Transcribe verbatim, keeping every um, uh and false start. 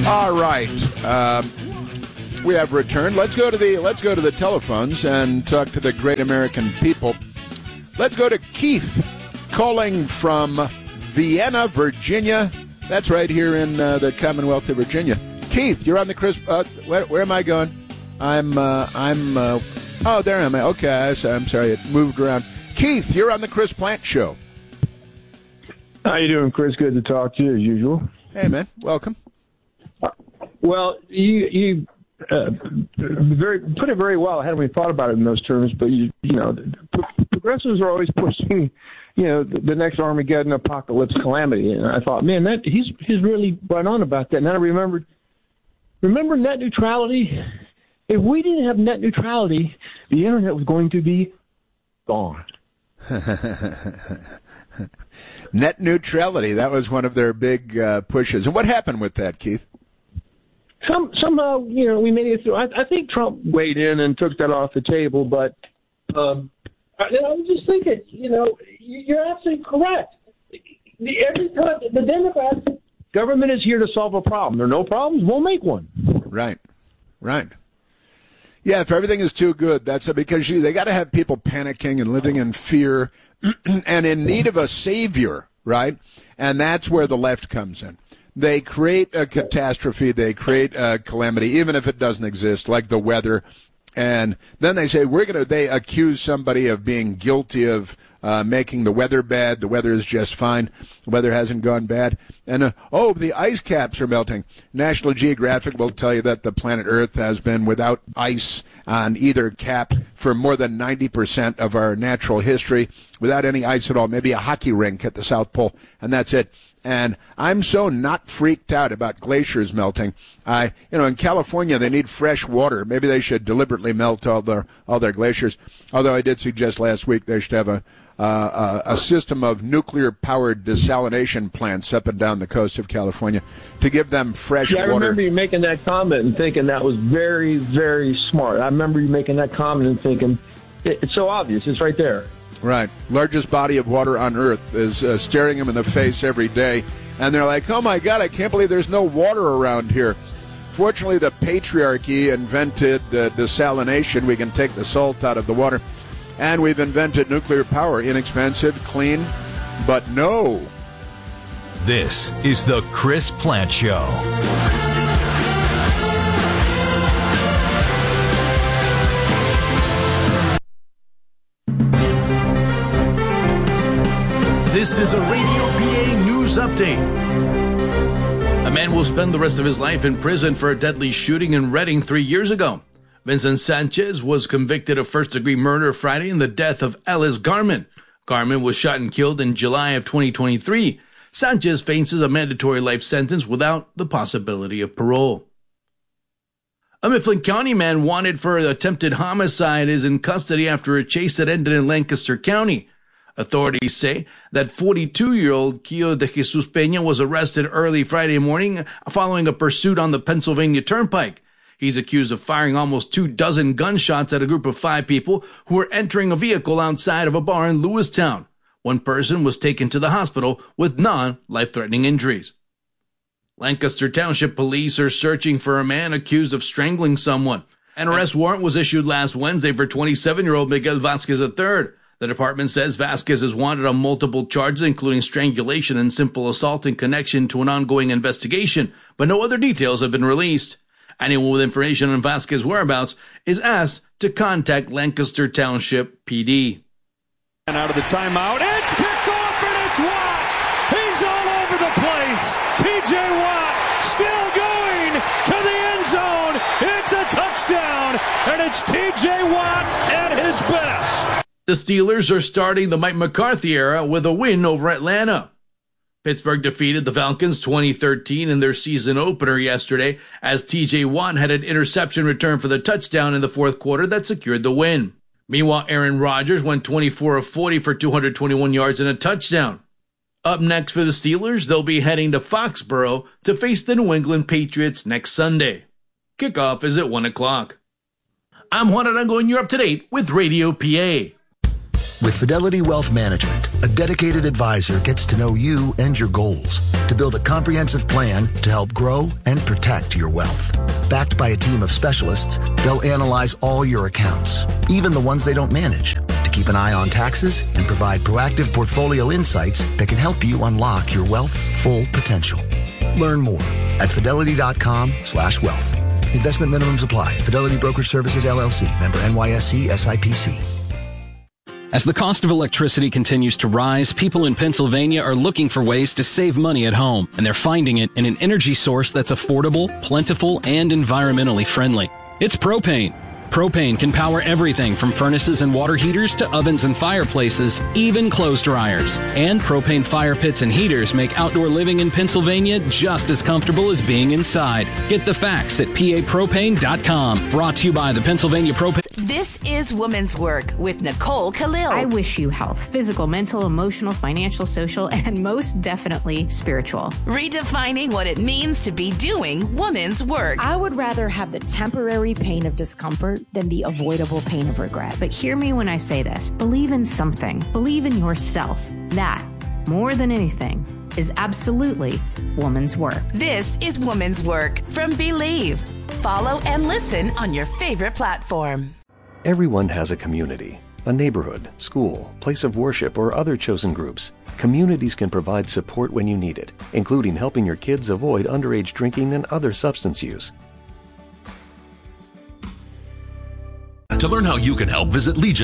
All right. Um, we have returned. Let's go to the let's go to the telephones and talk to the great American people. Let's go to Keith calling from Vienna, Virginia. That's right here in uh, the Commonwealth of Virginia. Keith, you're on the Chris. Uh, where, where am I going? I'm. Uh, I'm. Uh, oh, there am I. Okay, I, I'm sorry. It moved around. Keith, you're on the Chris Plant Show. How you doing, Chris? Good to talk to you as usual. Hey, man. Welcome. Uh, well, you you uh, very put it very well. I hadn't really thought about it in those terms, but you you know, progressives are always pushing, you know, the, the next Armageddon apocalypse calamity, and I thought, man, that he's he's really right on about that. And then I remembered, remember net neutrality. If we didn't have net neutrality, the internet was going to be gone. Net neutrality, that was one of their big uh, pushes. And what happened with that, Keith? Some, somehow, you know, we made it through. I, I think Trump weighed in and took that off the table, but um, I, I was just thinking, you know, you're absolutely correct. The, every time, the Democrats, government is here to solve a problem. There are no problems, we'll make one. Right, right. Yeah, if everything is too good, that's a, because you, they got to have people panicking and living in fear and in need of a savior, right? And that's where the left comes in. They create a catastrophe, they create a calamity, even if it doesn't exist, like the weather. And then they say, we're going to, they accuse somebody of being guilty of uh, making the weather bad. The weather is just fine. The weather hasn't gone bad. And, uh, oh, the ice caps are melting. National Geographic will tell you that the planet Earth has been without ice on either cap for more than ninety percent of our natural history, without any ice at all, maybe a hockey rink at the South Pole, and that's it. And I'm so not freaked out about glaciers melting. I, you know, in California they need fresh water. Maybe they should deliberately melt all their all their glaciers. Although I did suggest last week they should have a uh, a, a system of nuclear-powered desalination plants up and down the coast of California to give them fresh yeah, water. I remember you making that comment and thinking that was very, very smart. I remember you making that comment and thinking it's so obvious. It's right there. Right. Largest body of water on Earth is uh, staring them in the face every day. And they're like, oh, my God, I can't believe there's no water around here. Fortunately, the patriarchy invented uh, desalination. We can take the salt out of the water. And we've invented nuclear power. Inexpensive, clean, but no. This is the Chris Plant Show. This is a Radio P A News Update. A man will spend the rest of his life in prison for a deadly shooting in Reading three years ago. Vincent Sanchez was convicted of first-degree murder Friday in the death of Ellis Garman. Garman was shot and killed in July of twenty twenty-three. Sanchez faces a mandatory life sentence without the possibility of parole. A Mifflin County man wanted for attempted homicide is in custody after a chase that ended in Lancaster County. Authorities say that forty-two-year-old Kio de Jesus Peña was arrested early Friday morning following a pursuit on the Pennsylvania Turnpike. He's accused of firing almost two dozen gunshots at a group of five people who were entering a vehicle outside of a bar in Lewistown. One person was taken to the hospital with non-life-threatening injuries. Lancaster Township police are searching for a man accused of strangling someone. An arrest warrant was issued last Wednesday for twenty-seven-year-old Miguel Vasquez the third. The department says Vasquez is wanted on multiple charges, including strangulation and simple assault in connection to an ongoing investigation, but no other details have been released. Anyone with information on Vasquez's whereabouts is asked to contact Lancaster Township P D. And out of the timeout, it's picked off, and it's Watt. He's all over the place. T J Watt still going to the end zone. It's a touchdown, and it's T J Watt at his best. The Steelers are starting the Mike McCarthy era with a win over Atlanta. Pittsburgh defeated the Falcons twenty thirteen in their season opener yesterday as T J Watt had an interception return for the touchdown in the fourth quarter that secured the win. Meanwhile, Aaron Rodgers went twenty-four of forty for two hundred twenty-one yards and a touchdown. Up next for the Steelers, they'll be heading to Foxborough to face the New England Patriots next Sunday. Kickoff is at one o'clock. I'm Juan Arango and you're up to date with Radio P A. With Fidelity Wealth Management, a dedicated advisor gets to know you and your goals to build a comprehensive plan to help grow and protect your wealth. Backed by a team of specialists, they'll analyze all your accounts, even the ones they don't manage, to keep an eye on taxes and provide proactive portfolio insights that can help you unlock your wealth's full potential. Learn more at fidelity.com slash wealth. Investment minimums apply. Fidelity Brokerage Services, L L C. Member N Y S E S I P C. As the cost of electricity continues to rise, people in Pennsylvania are looking for ways to save money at home, and they're finding it in an energy source that's affordable, plentiful, and environmentally friendly. It's propane. Propane can power everything from furnaces and water heaters to ovens and fireplaces, even clothes dryers. And propane fire pits and heaters make outdoor living in Pennsylvania just as comfortable as being inside. Get the facts at P A propane dot com. Brought to you by the Pennsylvania Propane. This is Women's Work with Nicole Khalil. I wish you health, physical, mental, emotional, financial, social, and most definitely spiritual. Redefining what it means to be doing women's work. I would rather have the temporary pain of discomfort than the avoidable pain of regret. But hear me when I say this. Believe in something. Believe in yourself. That, more than anything, is absolutely woman's work. This is Woman's Work from Believe. Follow and listen on your favorite platform. Everyone has a community, a neighborhood, school, place of worship, or other chosen groups. Communities can provide support when you need it, including helping your kids avoid underage drinking and other substance use. To learn how you can help, visit Legion.